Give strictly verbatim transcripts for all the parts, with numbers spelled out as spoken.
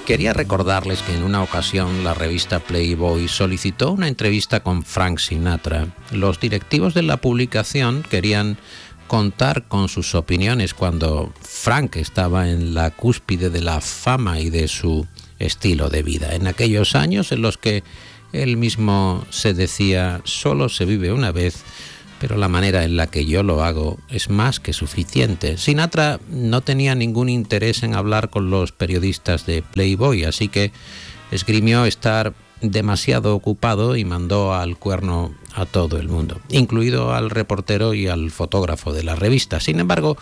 Quería recordarles que en una ocasión la revista Playboy solicitó una entrevista con Frank Sinatra. Los directivos de la publicación querían contar con sus opiniones cuando Frank estaba en la cúspide de la fama y de su estilo de vida. En aquellos años en los que él mismo se decía, solo se vive una vez, pero la manera en la que yo lo hago es más que suficiente. Sinatra no tenía ningún interés en hablar con los periodistas de Playboy, así que esgrimió estar demasiado ocupado y mandó al cuerno a todo el mundo, incluido al reportero y al fotógrafo de la revista. Sin embargo,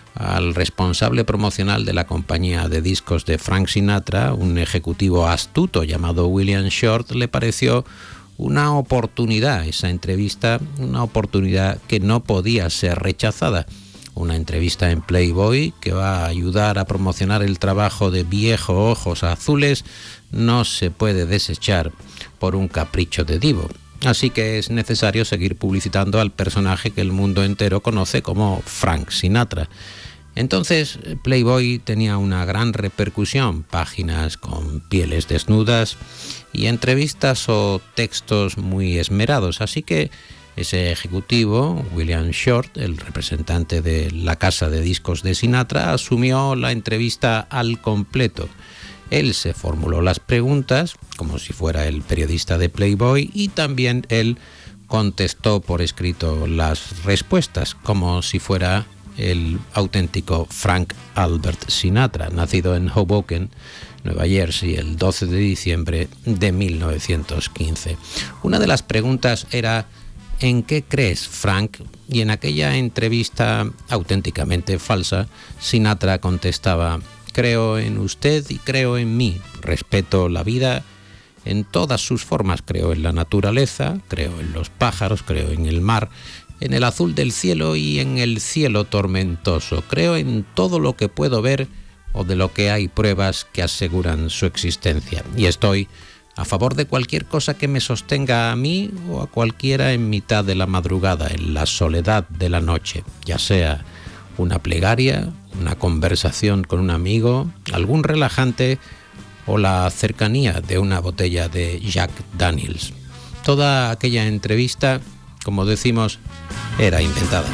al responsable promocional de la compañía de discos de Frank Sinatra, un ejecutivo astuto llamado William Short, le pareció una oportunidad esa entrevista, una oportunidad que no podía ser rechazada. Una entrevista en Playboy que va a ayudar a promocionar el trabajo de Viejo Ojos Azules no se puede desechar por un capricho de divo. Así que es necesario seguir publicitando al personaje que el mundo entero conoce como Frank Sinatra. Entonces, Playboy tenía una gran repercusión, páginas con pieles desnudas y entrevistas o textos muy esmerados. Así que ese ejecutivo, William Short, el representante de la casa de discos de Sinatra, asumió la entrevista al completo. Él se formuló las preguntas, como si fuera el periodista de Playboy, y también él contestó por escrito las respuestas, como si fuera el auténtico Frank Albert Sinatra, nacido en Hoboken, Nueva Jersey, el doce de diciembre de mil novecientos quince. Una de las preguntas era: ¿en qué crees, Frank? Y en aquella entrevista auténticamente falsa, Sinatra contestaba: creo en usted y creo en mí, respeto la vida en todas sus formas, creo en la naturaleza, creo en los pájaros, creo en el mar, en el azul del cielo y en el cielo tormentoso. Creo en todo lo que puedo ver o de lo que hay pruebas que aseguran su existencia. Y estoy a favor de cualquier cosa que me sostenga a mí o a cualquiera en mitad de la madrugada, en la soledad de la noche, ya sea una plegaria, una conversación con un amigo, algún relajante o la cercanía de una botella de Jack Daniels. Toda aquella entrevista, como decimos, era inventada.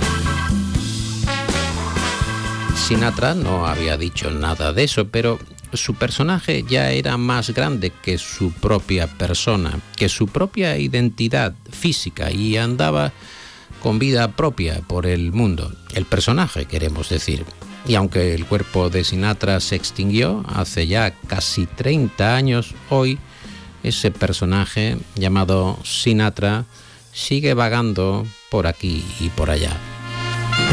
Sinatra no había dicho nada de eso, pero su personaje ya era más grande que su propia persona, que su propia identidad física, y andaba con vida propia por el mundo. El personaje, queremos decir. Y aunque el cuerpo de Sinatra se extinguió hace ya casi treinta años, hoy ese personaje llamado Sinatra sigue vagando por aquí y por allá.